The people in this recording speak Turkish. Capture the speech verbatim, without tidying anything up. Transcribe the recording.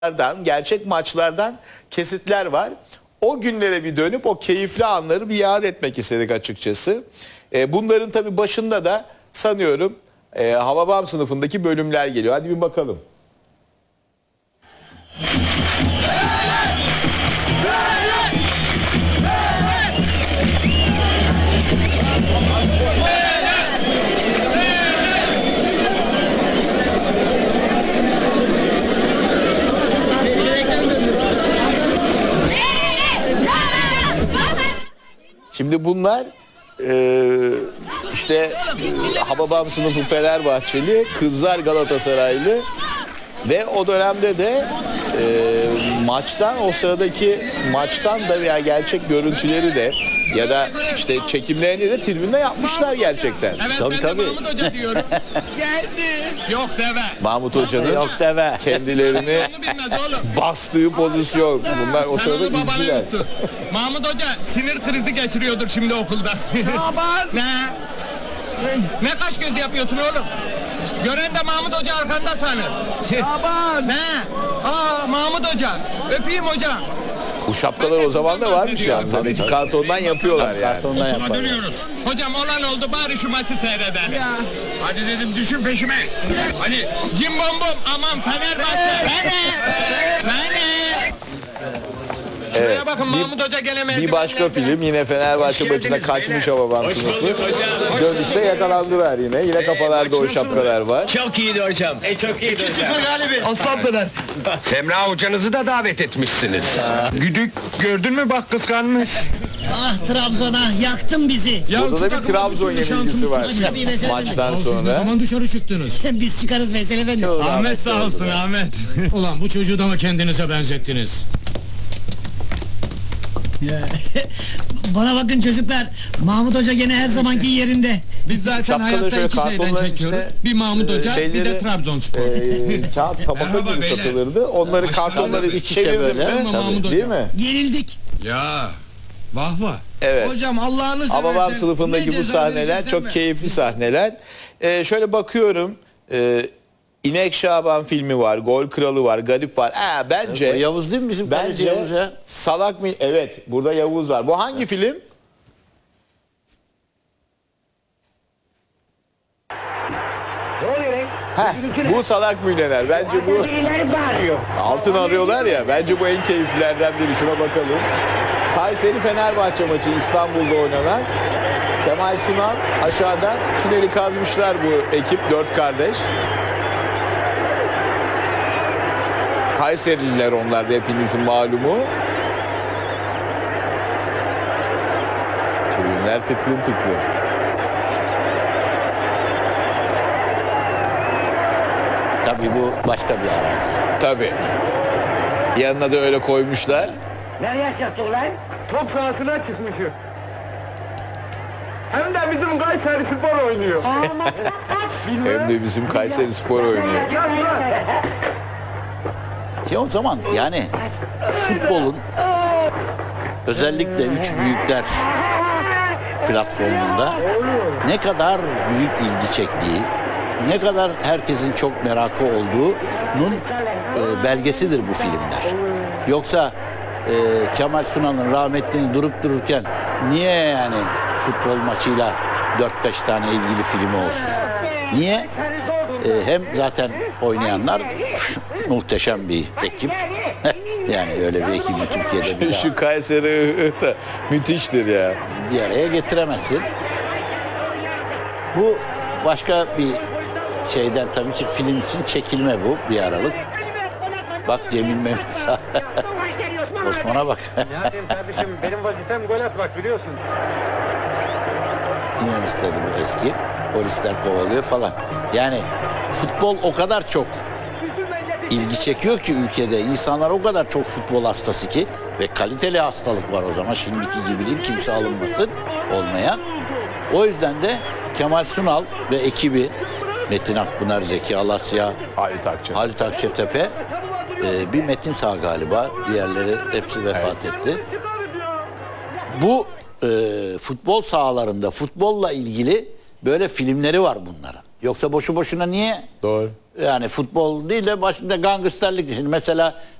maçlardan, gerçek maçlardan kesitler var. O günlere bir dönüp o keyifli anları bir yad etmek istedik açıkçası. E, bunların tabii başında da sanıyorum e, Hababam sınıfındaki bölümler geliyor. Hadi bir bakalım. Şimdi bunlar e, işte e, Hababam sınıfı Fenerbahçeli, kızlar Galatasaraylı ve o dönemde de e, maçtan, o sıradaki maçtan da veya gerçek görüntüleri de ya da işte çekimlerini de tribünde yapmışlar gerçekten. Evet, Tabii, ben tabii. de Mahmut Hoca diyorum. Geldi. Yok deve. Mahmut Hoca'nın Yok deve. kendilerini Onu bilmez oğlum. bastığı pozisyon. Bunlar o Sen sırada onu babanı izciler. yuttu. Mahmut Hoca sinir krizi geçiriyordur şimdi okulda. Şaban. Ne? Ne kaş göz yapıyorsun oğlum? Gören de Mahmut Hoca arkanda sanır. Şaban. Ne? Aa Mahmut Hoca. Öpeyim hocam. Bu şapkalar o zaman da varmış yalnız. Hani kartondan yapıyorlar yani. Kartondan Okula yapar. dönüyoruz. Hocam olan oldu bari şu maçı seyredelim. Ya. Hadi dedim düşün peşime. Hadi. Cim bom bom aman Fenerbahçe. Fene. Fene. Şuraya bakın Mahmut Hoca gelemedi. Bir başka film yine Fenerbahçe maçına kaçmış Hababam sınıfı. Dönüşte yakalandılar yine. Yine kafalarda o şapkalar var. Çok iyiydi hocam. E çok iyiydi hocam. Aslandılar. Semra hocanızı da davet etmişsiniz. Güdük gördün mü bak kıskanmış. Ah Trabzon'a yaktın bizi. Burada da bir Trabzon yenilgisi var Başka bir mesele maçtan Siz ne sonra. zaman dışarı çıktınız? Biz çıkarız mesele efendim. Ahmet sağ olsun Ahmet. Ulan bu çocuğu da mı kendinize benzettiniz? Bana bakın çocuklar. Mahmut Hoca gene her zamanki yerinde. Biz zaten Şapkaları hayatta şöyle iki şeyden kartonların çekiyoruz. içine, Bir Mahmut e, Hoca bir şeyleri, de Trabzonspor. E, kağıt tabaka Merhaba gibi beyler. satılırdı. Onları kartonları iç içe çevirdim böyle. mi? Ama Mahmut Hoca. Değil mi? Gerildik. Ya. Vah vah. Evet. Hocam Allah'ını seversen. Hababam sınıfındaki ne bu ceza sahneler vereceksen çok ver. keyifli sahneler. Ee, şöyle bakıyorum. E, İnek Şaban filmi var, Gol Kralı var, Garip var. Aa, bence Yavuz değil mi bizim kaleci bence Yavuz ya? salak mı? Evet, burada Yavuz var. Bu hangi film? Heh, bu Salak Milyoner. Bence bu altın arıyorlar ya. Bence bu en keyiflilerden biri. Şuna bakalım. Kayseri Fenerbahçe maçı İstanbul'da oynanan. Kemal Sunal aşağıdan tüneli kazmışlar bu ekip, dört kardeş. Kayserililer onlar da hepinizin malumu. Tribünler tıklım tıklım. Tabii bu başka bir arazi. Tabii. Yanına da öyle koymuşlar. Nereye yaşasın lan? Top sahasına çıkmışım. Hem de bizim Kayseri Spor oynuyor. Hem de bizim Kayseri Spor oynuyor. Ki o zaman yani futbolun özellikle üç büyükler platformunda ne kadar büyük ilgi çektiği, ne kadar herkesin çok merakı olduğunun e, belgesidir bu filmler. Yoksa e, Kemal Sunal'ın rahmetlinin durup dururken niye yani futbol maçıyla dört beş tane ilgili filmi olsun? Niye? E, hem zaten oynayanlar muhteşem bir ekip. Yani öyle bir ekibi Türkiye'de bir daha Şu Kayseri da müthiştir ya. bir araya getiremezsin. Bu başka bir şeyden tabii ki film için çekilme bu bir aralık. Bak Cemil Mehmet Sağ- Osman'a bak. Benim kardeşim benim vazifem gol atmak biliyorsun. İnan istedi bu eski. Polisler kovalıyor falan. Yani futbol o kadar çok ilgi çekiyor ki ülkede. İnsanlar o kadar çok futbol hastası ki ve kaliteli hastalık var o zaman. Şimdiki gibi değil, kimse alınmasın olmaya. O yüzden de Kemal Sunal ve ekibi Metin Akpınar, Zeki Alasya, Halit Akçay. Halit Akçatepe, e, bir Metin Sağ galiba. Diğerleri hepsi vefat etti. Bu e, futbol sahalarında futbolla ilgili böyle filmleri var bunların. Yoksa boşu boşuna niye Doğru. Yani futbol değil de başında gangsterlik. Şimdi mesela